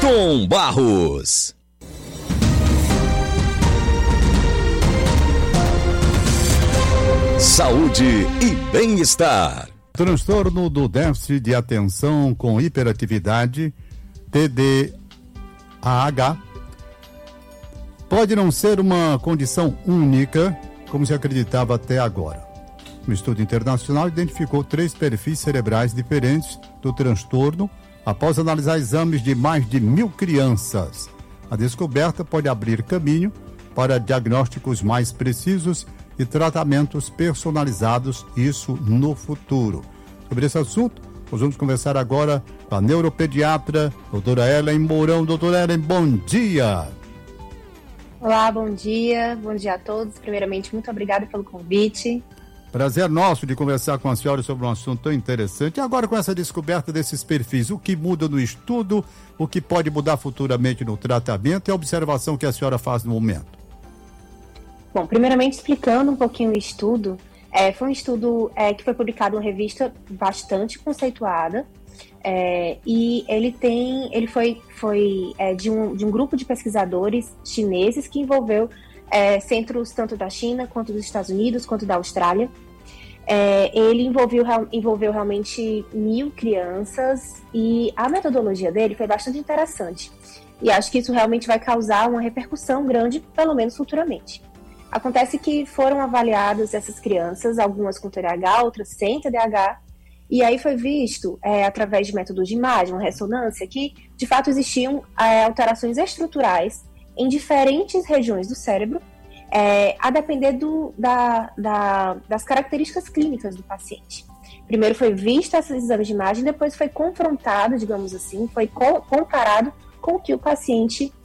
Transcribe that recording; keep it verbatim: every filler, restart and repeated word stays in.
Tom Barros. Saúde e bem-estar. Transtorno do déficit de atenção com hiperatividade, T D A H, pode não ser uma condição única, como se acreditava até agora. Um estudo internacional identificou três perfis cerebrais diferentes do transtorno após analisar exames de mais de mil crianças. A descoberta pode abrir caminho para diagnósticos mais precisos e tratamentos personalizados, isso no futuro. Sobre esse assunto, nós vamos conversar agora com a neuropediatra, doutora Ellen Mourão. Doutora Ellen, bom dia! Olá, bom dia, bom dia a todos. Primeiramente, muito obrigada pelo convite. Prazer nosso de conversar com a senhora sobre um assunto tão interessante. E agora, com essa descoberta desses perfis, o que muda no estudo, o que pode mudar futuramente no tratamento e a observação que a senhora faz no momento? Bom, primeiramente explicando um pouquinho o estudo, é, foi um estudo é, que foi publicado em uma revista bastante conceituada, é, e ele tem, ele foi, foi é, de, um, de um grupo de pesquisadores chineses que envolveu é, centros tanto da China quanto dos Estados Unidos, quanto da Austrália. É, ele envolveu, envolveu realmente mil crianças e a metodologia dele foi bastante interessante. E acho que isso realmente vai causar uma repercussão grande, pelo menos futuramente. Acontece que foram avaliadas essas crianças, algumas com T D A H, outras sem T D A H, e aí foi visto, é, através de métodos de imagem, uma ressonância, que de fato existiam é, alterações estruturais em diferentes regiões do cérebro, é, a depender do, da, da, das características clínicas do paciente. Primeiro foi visto esses exames de imagem, depois foi confrontado, digamos assim, foi co- comparado com o que o paciente